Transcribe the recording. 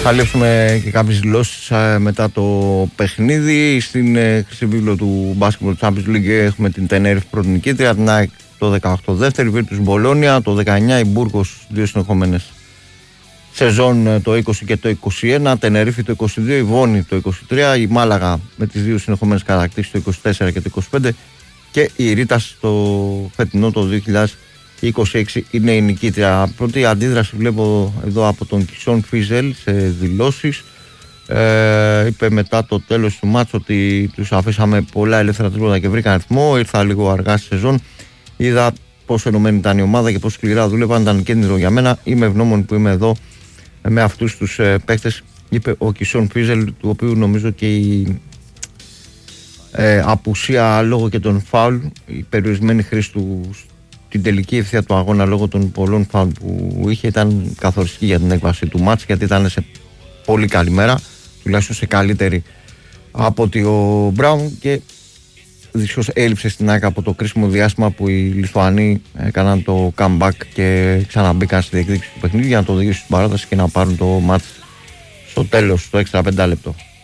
Θα λήψουμε και κάποιες δηλώσεις μετά το παιχνίδι. Στην Χρυσή Βίβλο του Basketball Champions League έχουμε την Tenerife πρώτη νικήτρια, την ΑΕΚ το 18 δεύτερη, Virtus Μπολόνια το 19, η Μπούργκος δύο συνεχόμενες σεζόν το 20 και το 21, Tenerife το 22, η Βόνη το 23, η Μάλαγα με τις δύο συνεχόμενες κατακτήσεις το 24 και το 25 και η Ρίτας το φετινό το 2026 είναι η νικήτρια. Πρώτη αντίδραση βλέπω εδώ από τον Κισόν Φίζελ σε δηλώσεις. Είπε μετά το τέλος του μάτς ότι τους αφήσαμε πολλά ελεύθερα τρίποτα και βρήκαν αριθμό. Ήρθα λίγο αργά στη σεζόν. Είδα πόσο ενωμένη ήταν η ομάδα και πόσο σκληρά δούλευαν. Ήταν κίνδυνο για μένα. Είμαι ευγνώμων που είμαι εδώ με αυτούς τους παίκτες, είπε ο Κισόν Φίζελ, του οποίου νομίζω και η απουσία λόγω και των φάουλ, η περιορισμένη χρήση του την τελική ευθεία του αγώνα λόγω των πολλών φάουλ που είχε ήταν καθοριστική για την έκβαση του μάτς, γιατί ήταν σε πολύ καλή μέρα, τουλάχιστον σε καλύτερη από ότι ο Μπράουν, και δυστυχώς έλειψε στην ΑΕΚ από το κρίσιμο διάστημα που οι Λιθουανοί έκαναν το comeback και ξαναμπήκαν στη διεκδίκηση του παιχνίδι για να το οδηγήσουν στην παράταση και να πάρουν το μάτς στο τέλος, στο έξτρα 5 λεπτό.